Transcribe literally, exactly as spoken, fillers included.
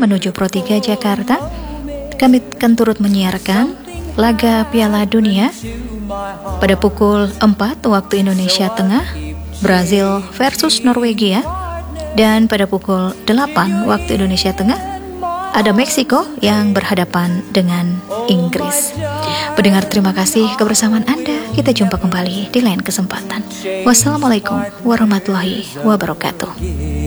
menuju Pro tiga Jakarta. Kami akan turut menyiarkan laga Piala Dunia pada pukul empat waktu Indonesia Tengah, Brazil versus Norwegia. Dan pada pukul delapan waktu Indonesia Tengah, ada Meksiko yang berhadapan dengan Inggris. Pendengar, terima kasih kebersamaan Anda. Kita jumpa kembali di lain kesempatan. Wassalamualaikum warahmatullahi wabarakatuh.